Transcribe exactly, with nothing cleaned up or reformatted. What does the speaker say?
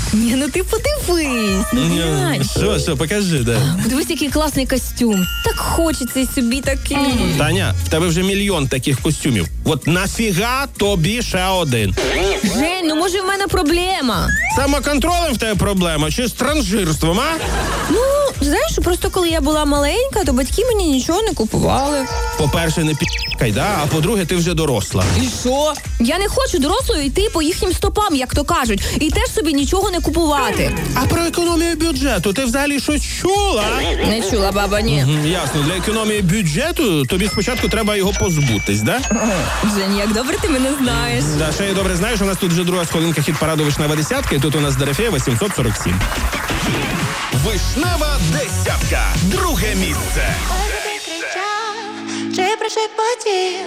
Ні, ну ти подивись, ну глянь. Що, що, покажи, да. Подивись, який класний костюм. Так хочеться й собі такий. Таня, в тебе вже мільйон таких костюмів. От нафіга тобі ще один? Жень, ну може в мене проблема? Самоконтролем в тебе проблема чи з транжирством, а? Ну, знаєш, просто коли я була маленька, то батьки мені нічого не купували. По-перше, не пі***кай, да? А по-друге, ти вже доросла. І що? Я не хочу дорослою йти по їхнім стопам, як то кажуть, і теж собі нічого не купувати. А про економію бюджету ти взагалі щось чула? Не чула, баба, ні. М, Ясно, для економії бюджету тобі спочатку треба його позбутись, да? Жень, як добре ти мене знаєш. Да, ще я добре знаєш, у нас тут вже друга сходинка хіт-параду «Вишнева десятка», і тут у нас Дорофєєва сімсот сорок сім. Вишнева десятка. Друге місце. Може ти кричав, чи прошепотів,